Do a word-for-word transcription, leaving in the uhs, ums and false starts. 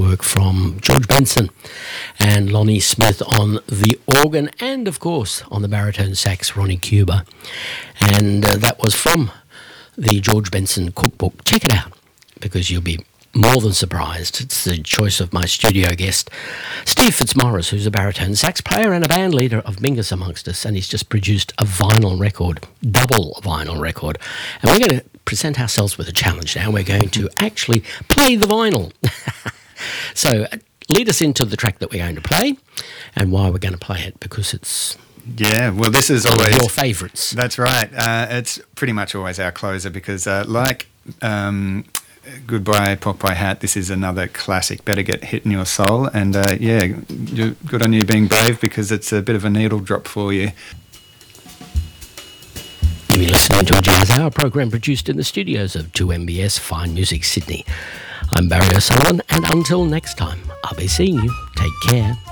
work from George Benson and Lonnie Smith on the organ, and of course on the baritone sax, Ronnie Cuba. And uh, that was from the George Benson cookbook. Check it out, because you'll be more than surprised. It's the choice of my studio guest, Steve Fitzmaurice, who's a baritone sax player and a band leader of Mingus Amongst Us, and he's just produced a vinyl record, double vinyl record. And we're going to present ourselves with a challenge now. We're going to actually play the vinyl. So lead us into the track that we're going to play and why we're going to play it, because it's Yeah, well, this is one of always your favourites. That's right. Uh, it's pretty much always our closer because, uh, like um, Goodbye Pork Pie Hat, this is another classic. Better Get Hit in Your Soul, and uh, yeah, you, good on you being brave, because it's a bit of a needle drop for you. You're listening to a Jazz Hour program produced in the studios of two M B S Fine Music Sydney. I'm Barry O'Sullivan, and until next time, I'll be seeing you. Take care.